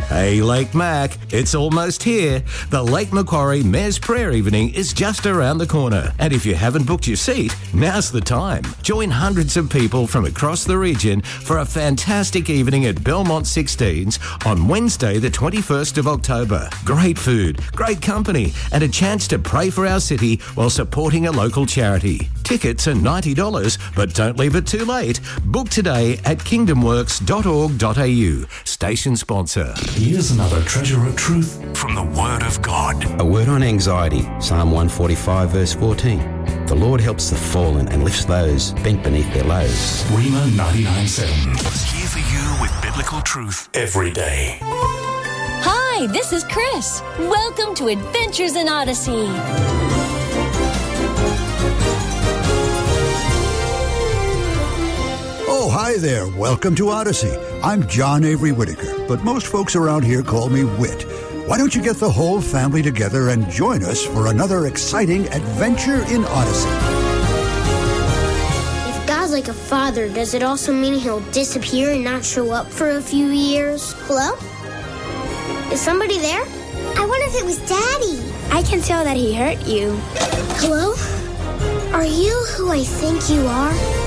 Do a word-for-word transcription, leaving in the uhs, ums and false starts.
Hey, Lake Mac, it's almost here. The Lake Macquarie Mayor's Prayer Evening is just around the corner. And if you haven't booked your seat, now's the time. Join hundreds of people from across the region for a fantastic evening at Belmont sixteens on Wednesday, the twenty-first of October. Great food, great company, and a chance to pray for our city while supporting a local charity. Tickets are ninety dollars, but don't leave it too late. Book today at kingdom works dot org dot a u. Station sponsor. Here's another treasure of truth from the Word of God. A word on anxiety, Psalm one forty-five verse fourteen. The Lord helps the fallen and lifts those bent beneath their loads. Rima ninety-nine seven. Here for you with biblical truth every day. Hi, this is Chris. Welcome to Adventures in Odyssey. Oh, hi there. Welcome to Odyssey. I'm John Avery Whitaker, but most folks around here call me Whit. Why don't you get the whole family together and join us for another exciting adventure in Odyssey? If God's like a father, does it also mean he'll disappear and not show up for a few years? Hello? Is somebody there? I wonder if it was Daddy. I can tell that he hurt you. Hello? Are you who I think you are?